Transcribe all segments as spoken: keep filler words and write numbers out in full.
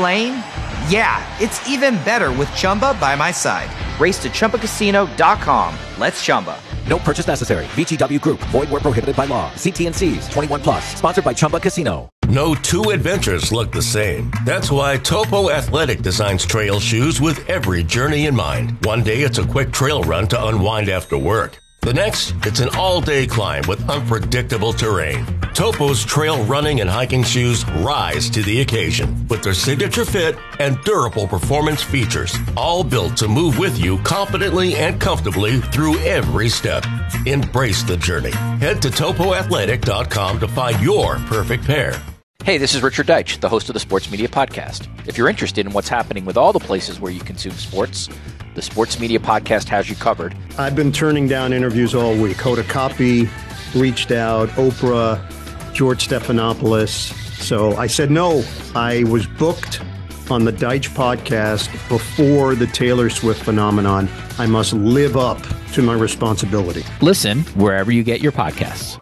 playing? Yeah, it's even better with Chumba by my side. Race to Chumba Casino dot com. Let's Chumba. No purchase necessary. V G W Group. Void where prohibited by law. See T and C's. twenty-one plus. Sponsored by Chumba Casino. No two adventures look the same. That's why Topo Athletic designs trail shoes with every journey in mind. One day it's a quick trail run to unwind after work. The next, it's an all-day climb with unpredictable terrain. Topo's trail running and hiking shoes rise to the occasion with their signature fit and durable performance features, all built to move with you confidently and comfortably through every step. Embrace the journey. Head to topo athletic dot com to find your perfect pair. Hey, this is Richard Deitch, the host of the Sports Media Podcast. If you're interested in what's happening with all the places where you consume sports, the Sports Media Podcast has you covered. I've been turning down interviews all week. Hoda Kotb reached out, Oprah, George Stephanopoulos. So I said no. I was booked on the Deitch podcast before the Taylor Swift phenomenon. I must live up to my responsibility. Listen wherever you get your podcasts.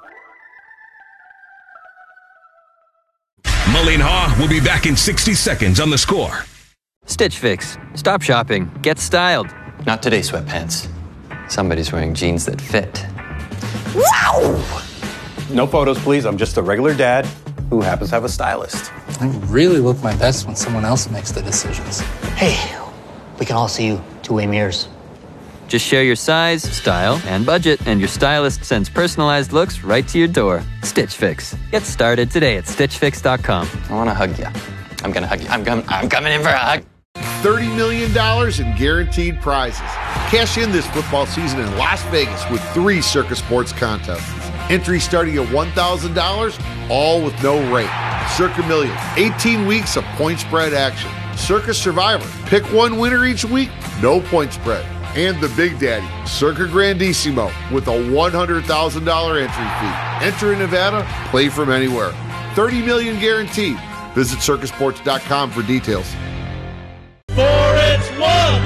Mully and Haw will be back in sixty seconds on The Score. Stitch Fix. Stop shopping. Get styled. Not today, sweatpants. Somebody's wearing jeans that fit. Wow! No photos, please. I'm just a regular dad who happens to have a stylist. I really look my best when someone else makes the decisions. Hey, we can all see you two-way mirrors. Just share your size, style, and budget, and your stylist sends personalized looks right to your door. Stitch Fix. Get started today at stitch fix dot com. I want to hug you. I'm going to hug you. I'm, com- I'm coming in for a hug. thirty million dollars in guaranteed prizes. Cash in this football season in Las Vegas with three Circa Sports contests. Entry starting at one thousand dollars, all with no rate. Circa Million, eighteen weeks of point spread action. Circa Survivor, pick one winner each week, no point spread. And the Big Daddy, Circa Grandissimo, with a one hundred thousand dollars entry fee. Enter in Nevada, play from anywhere. thirty million dollars guaranteed. Visit circa sports dot com for details. For it's one,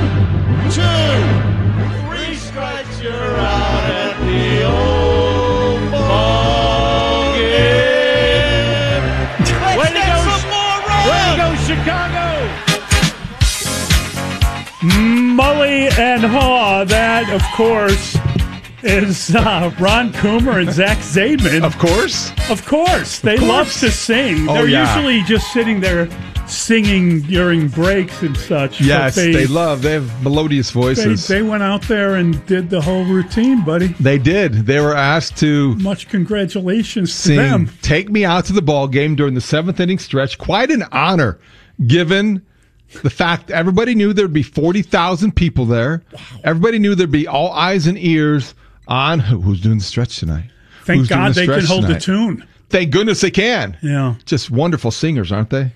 two, three strikes, you're out at the old ball game. Way to go, some more run. Way to go, Chicago. Mully and Haw, that, of course, is uh, Ron Coomer and Zach Zaidman. Of course. Of course. They of course. love to sing. Oh, They're yeah. usually just sitting there singing during breaks and such. Yes, they, they love. They have melodious voices. They, they went out there and did the whole routine, buddy. They did. They were asked to. Much congratulations sing, to them. Take Me Out to the Ball Game during the seventh inning stretch. Quite an honor, given the fact that everybody knew there'd be forty thousand people there. Wow. Everybody knew there'd be all eyes and ears on who, who's doing the stretch tonight. Thank who's God the they can hold tonight. the tune. Thank goodness they can. Yeah. Just wonderful singers, aren't they?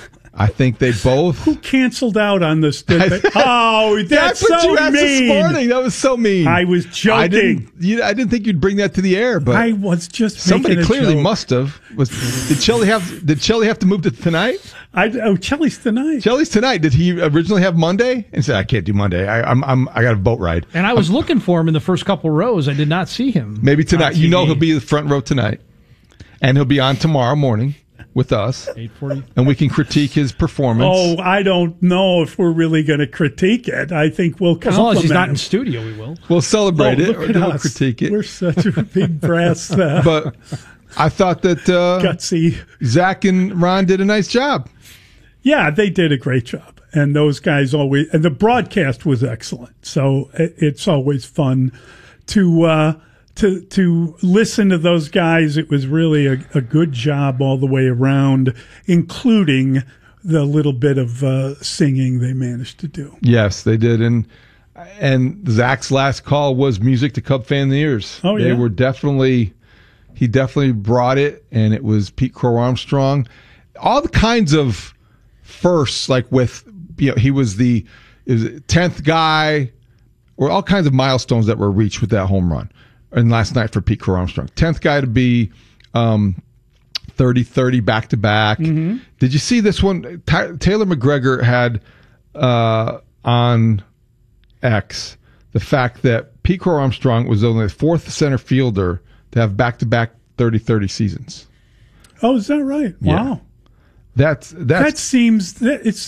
I think they both. Who canceled out on this? Did they? Oh, that's, that's what so you asked mean. This morning. That was so mean. I was joking. I didn't, you, I didn't think you'd bring that to the air, but I was just somebody making a clearly joke. must have. Was did Chelly have? Did Chelly have to move to tonight? I oh, Chelly's tonight. Chelly's tonight. Did he originally have Monday? And said, I can't do Monday. I, I'm I'm I got a boat ride. And I was um, looking for him in the first couple rows. I did not see him. Maybe tonight. You know he'll be in the front row tonight, and he'll be on tomorrow morning with us, eight forty, and we can critique his performance. Oh, I don't know if we're really going to critique it. I think we'll compliment as long as he's not him. in studio, we will. We'll celebrate oh, it, or we'll critique it. We're such a big brass. Uh, but I thought that uh, gutsy Zach and Ron did a nice job. Yeah, they did a great job, and those guys always. And the broadcast was excellent, so it's always fun to. Uh, To to listen to those guys. It was really a, a good job all the way around, including the little bit of uh, singing they managed to do. Yes, they did. And and Zach's last call was music to Cub fan ears. Oh, they yeah. were definitely, he definitely brought it, and it was Pete Crow Armstrong. All the kinds of firsts, like with, you know, he was the is tenth guy, or all kinds of milestones that were reached with that home run. And last night for Pete Crow Armstrong. tenth guy to be um, thirty thirty back-to-back. Mm-hmm. Did you see this one? Ty- Taylor McGregor had uh, on X the fact that Pete Crow Armstrong was only the fourth center fielder to have back-to-back thirty thirty seasons. Oh, is that right? Yeah. Wow. That's, that's, that seems... That it's